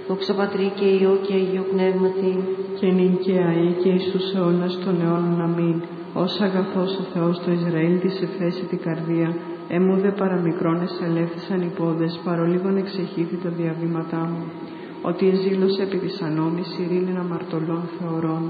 Δόξα Πατρί και Υιό και Αγίο Πνεύματι. Και νυν και αεί και εις τους αιώνας των αιώνων. Αμήν. Ως αγαθός ο Θεός το Ισραήλ της εφέσει την καρδία, εμού δε παραμικρόν εσελεύθησαν οι πόδες, παρολίγων εξεχήθη τα διαβήματά μου. Ότι εζήλωσε επί της ανόμης ειρήνην αμαρτωλών θεωρών.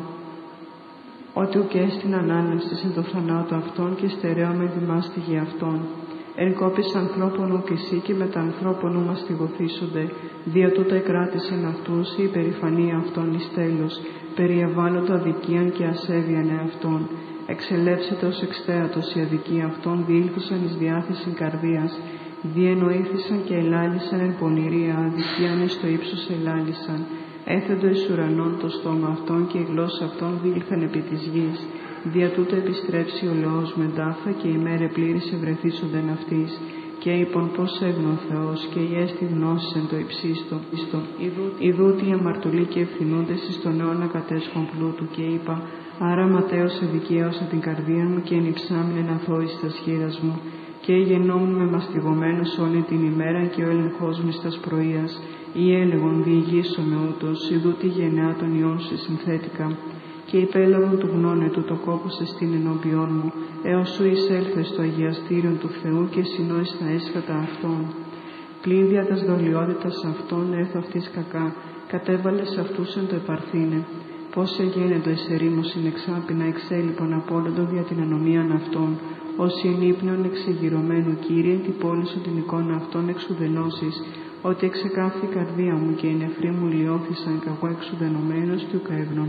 Ότι ουκ έστειν ανάνευσης εν το θανάτου αυτών και στερέωμεν δημάστη γη αυτών. Εν κόπης ανθρώπων ουκ εσύ και μετα ανθρώπων ου μαστιγωθήσονται, δια τούτα εκράτησεν αυτούς η υπερηφανία αυτών εις τέλος, περιεβάλλοντο αδικίαν και ασέβειαν εαυτών. Εξελεύσεται ως εξτέατος η αδικία αυτών, διήλθουσαν εις διάθεσιν καρδίας, διενοήθησαν και ελάλησαν εν πονηρία, αδικίαν εις το ύψος ελάλησαν. Έθεντο εις ουρανών το στόμα αυτών και η γλώσσα αυτών διήλθαν επί της γης. Δια τούτο επιστρέψει ο λαός με τάφα και η μέρε πλήρης ευρεθήσονται αυτής. Και είπον πώς έγνω ο Θεός και η έστι γνώση εν το υψίστο. Ιδούτοι οι αμαρτωλοί και ευθυνούντες εις τον αιώνα κατέσχον πλούτου και είπα, άρα ματέωσε δικαίωσα την καρδία μου και ενυψάμιν εν αθώης τας χείρας μου. Και γεννόμουν με μαστιγωμένος όλη την ημέρα και ο έλεγχος μου τας πρωίας. Ή έλεγον διηγήσομαι ούτως, ιδούτη γενεά των ιών σου συνθέτικα. Και υπέλαβον του γνώνε του το κόπος εστίν ενώπιόν μου, έως σου εισέλθες στο αγιαστήριον του Θεού και συνόεις τα έσχατα αυτών. Πλην δια τας δολιότητας αυτών έθω αυτής κακά, κατέβαλες αυτούς εν το επαρθήνε. Πώς εγένετο εις ερήμωσιν εξάπινα εξέλιπον απόλυτο δια την ανομίαν αυτών, όσοι εν ύπνεων εξεγυρωμένου Κύριε, την πόλη σου την εικόνα αυτών εξουδενώσεις, ότι εξεκάθη η καρδία μου και οι νεφροί μου λιώθησαν καγώ εξουδενωμένος και ουκαεύνων.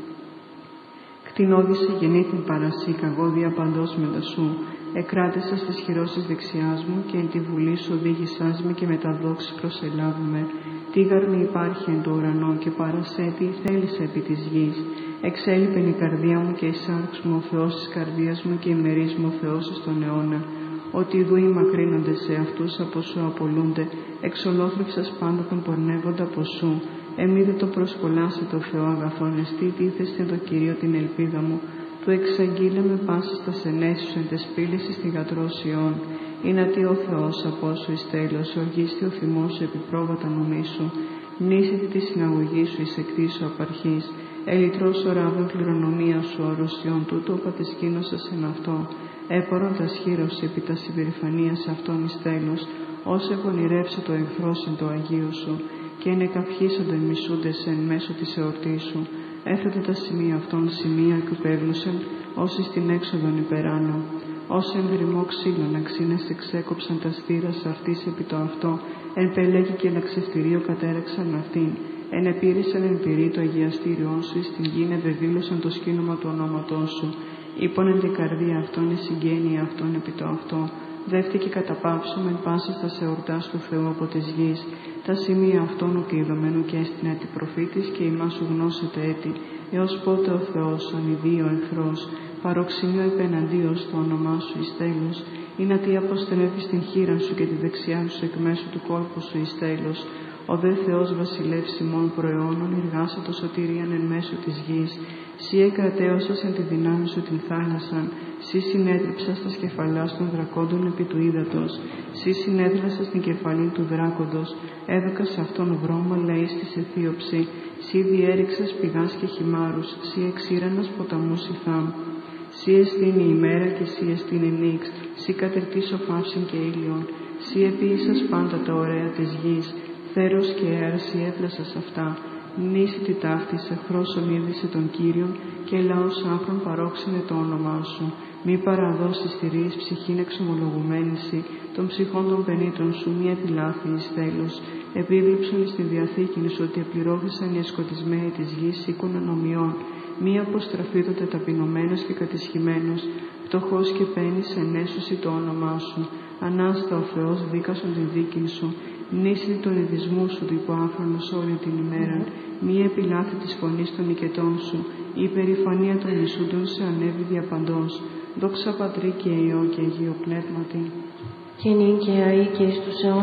Κτηνώδησε γεννήθην παρασύ καγώ διαπαντός με σου, εκράτησα στις χειρώσεις δεξιάς μου και εν τη βουλή σου οδήγησάς με και με τα δόξη προσελάβουμε. Τι γαρμή υπάρχει εν το ουρανό και παρασέ τι θέλησε επί της γης. Εξέλιπεν η καρδία μου και η σάρξ μου ο Θεός της καρδίας μου και η μερίς μου ο Θεός εις τον αιώνα. Ότι ειδού οι μακρύνονται σε αυτούς από σου απολούνται, εξολόθρεψας πάντα τον πορνεύοντα από σου. Εμεί το προσκολάσε το Θεό αγαθόν εστί, τίθεστε το Κυρίο την ελπίδα μου. Του εξαγγείλε με πάσης τα ενέσεις εν τες πύλης εις θυγατρός Ιών. Είναι τι ο Θεός από σου εις τέλος, οργίστη ο θυμός σου επί πρόβατα νομίσου. Νήσιτη τη συναγωγή σου εις εκτίσου απαρχής. Ελυτρός ο ράβδον κληρονομία σου οροσιών τούτο πατεσκήνωσας εν αυτό. Έπορον τα σχήρωση επί τα υπερηφανίας αυτών εις τέλος, ως επονηρεύσε το εχθρός εν το Αγίου σου, και εν εκαυχήσονται μισούντες εν μέσω της εορτής σου. Έθετε τα σημεία αυτών σημεία και πέβλουσεν, όσοι στην έξοδον υπεράνω. Όσοι εν γρημό ξύλων αξίνες εξέκοψαν τα στήρας αυτής επί το αυτό, εν πελέγη και λαξευτηρίο κατέρεξαν αυτήν. Εν επήρησαν εν πυρή το αγιαστήριόν σου, εις την γην ευεβήλωσαν το σκήνομα του ονόματός σου. Είπον εν την καρδία αυτών η συγγένεια αυτών επί το αυτό. Δεύτηκε καταπαύσομεν πάσης τας εορτάς του Θεού από της γης. Τα σημεία αυτών ουκ ειδωμένου και έστειν έτη προφήτης και ημάς σου γνώσετε έτη. Έως πότε ο Θεός ονειδεί ο εχθρός, παροξενιώ επεναντίος το όνομά σου εις τέλος. Είναι τι αποστενεύεις την χείρα σου και τη δεξιά σου εκ μέσω του κόλπου σου εις τέλος. Ο δε Θεός βασιλεύς ημών προαιώνων, εργάσα το σωτηρίαν εν μέσω της γης. Σύ εκρατέωσας εν τη δυνάμει σου την θάλασσαν, σύ συνέτριψας τας κεφαλάς των δρακόντων επί του ύδατος, σύ συνέδρασας την κεφαλή του δράκοντος, έδωκας αυτόν βρώμα λαείς της αιθίωψη, σύ διέριξας πηγάς και χυμάρους, σύ εξήρανας ποταμούς ηθάμ. Σύ εστίν η ημέρα και σύ εστίν η νύξ, σύ κατερτήσω φαύσιν και ήλιον, σύ επίησας πάντα τα ωραία της γης, θέρος και αέρας έπλασας αυτά. Νήσι τη ταύτης εχθρός ονείδησε τον Κύριον και λαός άφρον παρόξενε το όνομά σου. Μη παραδώσεις τη ρίης ψυχήν εξομολογουμένηση των ψυχών των πενήτων σου, μη επιλάθη εις τέλος. Επίβλεψον εις τη διαθήκην σου ότι επληρώθησαν οι εσκοτισμένοι της γης σήκουν ανομιών. Μη αποστραφεί το ταπεινωμένος και κατησχημένος, φτωχός και πένης ενέσωση το όνομά σου. Ανάστα ο Θεός δίκασον την δίκην σου. Νήσι τον ειδισμού σου του υποάφρονος όλη την ημέρα. Μη επιλάθη της φωνής των οικετών σου. Η υπερηφανία των μισούντων σε ανέβη διαπαντός. Δόξα Πατρί και Υιό και Αγίο Πνεύματι. Και νυν και αεί και εις τους αιώνας